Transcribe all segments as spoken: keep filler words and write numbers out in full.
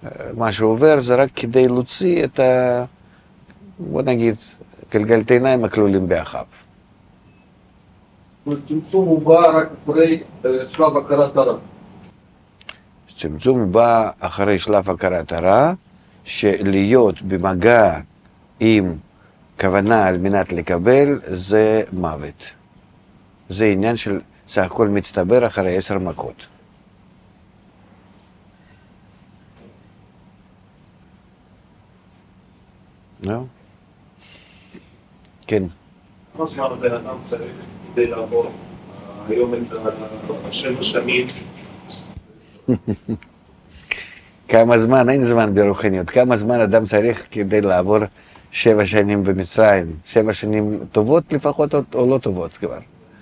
מה שעובר זה רק כדי להוציא את ה... בוא נגיד, גלגלתיים הכלולים באחיו. צמצום הוא בא רק אחרי שלב הכרת הרע. צמצום בא אחרי שלב הכרת הרע, שלהיות במגע עם כוונה על מנת לקבל זה מוות. זה עניין של סך הכל מצטבר אחרי עשר מכות. לא? כן. כמה זמן הבן אדם צריך כדי לעבור היום את השבע שנים? כמה זמן? אין זמן ברוחניות. כמה זמן אדם צריך כדי לעבור שבע שנים במצרים? שבע שנים טובות לפחות או לא טובות כבר?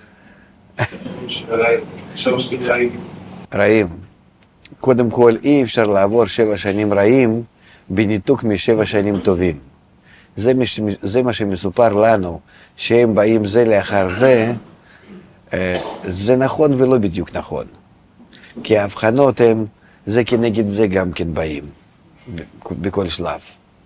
שבע שנים רעים. רעים. קודם כל אי אפשר לעבור שבע שנים רעים בניתוק משבע שנים טובים. זה, מש, זה מה שמסופר לנו, שהם באים זה לאחר זה, זה נכון ולא בדיוק נכון. כי ההבחנות הם, זה כנגד זה גם כן באים, בכל שלב.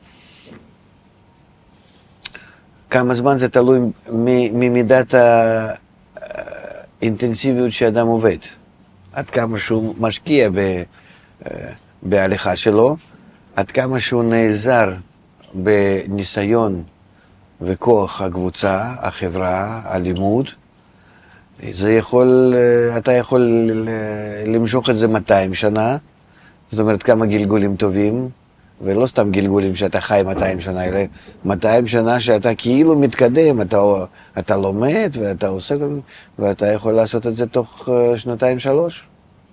כמה זמן זה תלוי ממידת האינטנסיביות שאדם עובד. עד כמה שהוא משקיע ב, בהליכה שלו, עד כמה שהוא נעזר בניסיון וכוח הקבוצה, החברה, הלימוד, זה יכול, אתה יכול למשוך את זה מאתיים שנה, זאת אומרת כמה גלגולים טובים, ולא סתם גלגולים שאתה חי מאתיים שנה, אלא מאתיים שנה שאתה כאילו מתקדם, אתה, אתה לומד ואתה עושה, ואתה יכול לעשות את זה תוך שנתיים שלוש.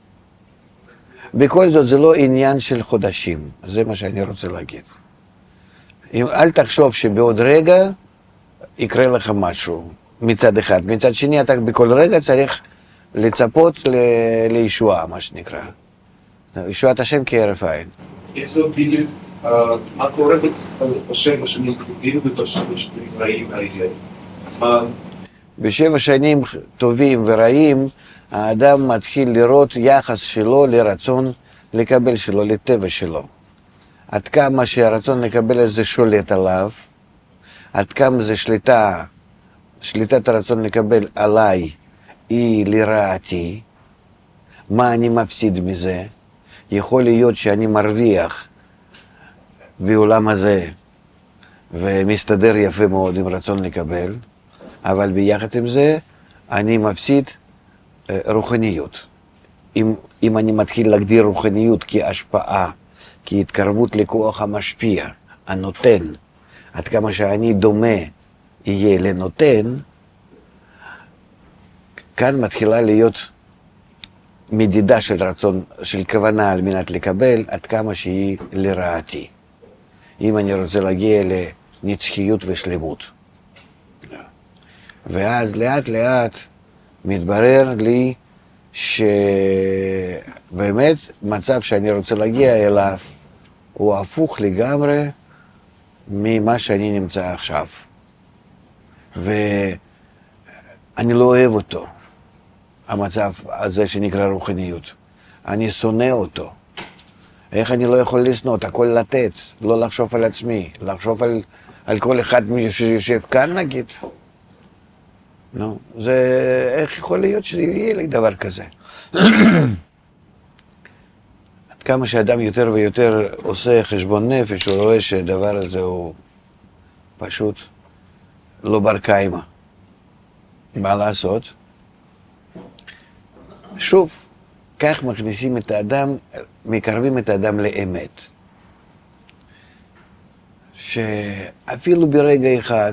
בכל זאת זה לא עניין של חודשים, זה מה שאני רוצה להגיד. אל תחשוב שבעוד רגע יקרה לך משהו מצד אחד. מצד שני, אתה בכל רגע צריך לצפות לישועה, מה שנקרא. ישועת השם כהרף עין. איזה בדיוק, מה קורה בשבע שנים טובים ובשבע שנים רעים האלה? בשבע שנים טובים ורעים, האדם מתחיל לראות יחס שלו לרצון לקבל שלו, לטבע שלו. עד כמה שהרצון לקבל את זה שולט עליו, עד כמה זה שליטה, שליטת הרצון לקבל עליי היא לרעתי, מה אני מפסיד מזה? יכול להיות שאני מרוויח בעולם הזה ומסתדר יפה מאוד עם רצון לקבל, אבל ביחד עם זה אני מפסיד רוחניות. אם, אם אני מתחיל להגדיר רוחניות כהשפעה, כהתקרבות לכוח המשפיע, הנותן, עד כמה שאני דומה יהיה לנותן, כאן מתחילה להיות מדידה של רצון, של כוונה על מנת לקבל, עד כמה שהיא לרעתי. אם אני רוצה להגיע לנצחיות ושלמות. ואז לאט לאט מתברר לי שבאמת מצב שאני רוצה להגיע אליו הוא הפוך לגמרי ממה שאני נמצא עכשיו. ואני לא אוהב אותו, המצב הזה שנקרא רוחניות. אני שונא אותו. איך אני לא יכול לשנות? הכל לתת, לא לחשוב על עצמי, לחשוב על, על כל אחד שיושב כאן נגיד. נו, זה, איך יכול להיות שיהיה לי דבר כזה? עד כמה שאדם יותר ויותר עושה חשבון נפש, הוא רואה שהדבר הזה הוא פשוט לא בר קיימא. מה לעשות? שוב, כך מכניסים את האדם, מקרבים את האדם לאמת. שאפילו ברגע אחד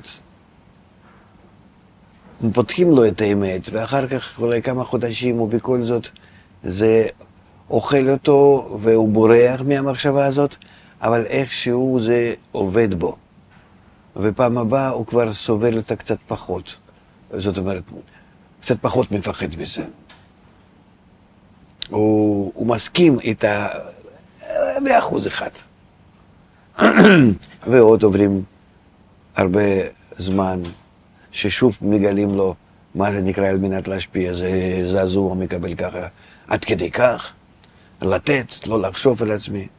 פותחים לו את האמת, ואחר כך אולי כמה חודשים, ובכל זאת זה אוכל אותו, והוא בורח מהמחשבה הזאת, אבל איכשהו זה עובד בו. ופעם הבאה הוא כבר סובל אותה קצת פחות. זאת אומרת, קצת פחות מפחד מזה. הוא, הוא מסכים איתה באחוז אחד. ועוד עוברים הרבה זמן, ששוב מגלים לו מה זה נקרא על מנת להשפיע, זה זעזוע מקבל ככה, עד כדי כך, לתת, לא לחשוב על עצמי.